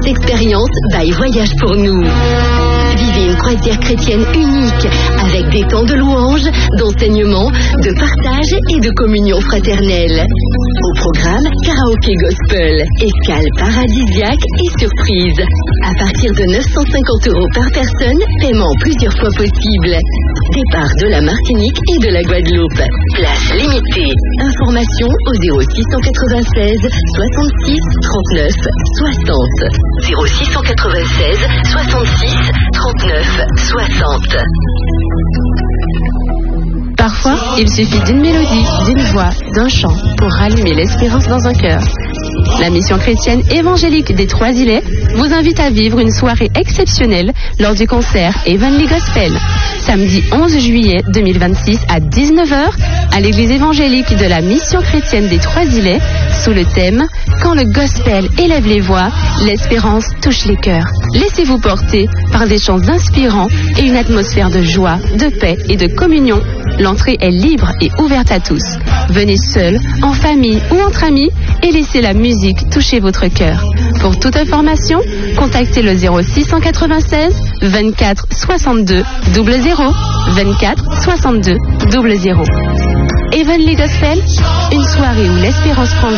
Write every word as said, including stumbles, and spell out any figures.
expérience by Voyage pour nous. Vivez une croisière chrétienne unique avec des temps de louange, d'enseignement, de partage et de communion fraternelle. Au programme, karaoké gospel, escale paradisiaque et surprise. À partir de neuf cent cinquante euros par personne, paiement plusieurs fois possible. Départ de la Martinique et de la Guadeloupe. Place limitée. Information au zéro six cent quatre-vingt-seize soixante-six trente-neuf soixante. zéro six cent quatre-vingt-seize soixante-six trente-neuf soixante. Parfois, il suffit d'une mélodie, d'une voix, d'un chant pour rallumer l'espérance dans un cœur. La mission chrétienne évangélique des Trois-Îlets vous invite à vivre une soirée exceptionnelle lors du concert Heavenly Gospel. Samedi onze juillet deux mille vingt-six à dix-neuf heures à l'église évangélique de la mission chrétienne des Trois-Îlets sous le thème « Quand le gospel élève les voix, l'espérance touche les cœurs ». Laissez-vous porter par des chants inspirants et une atmosphère de joie, de paix et de communion. L'entrée est libre et ouverte à tous. Venez seul, en famille ou entre amis et laissez la musique toucher votre cœur. Pour toute information, contactez le zéro six cent quatre-vingt-seize vingt-quatre soixante-deux zéro zéro vingt-quatre soixante-deux zéro zéro. Heavenly Gospel, une soirée où l'espérance prend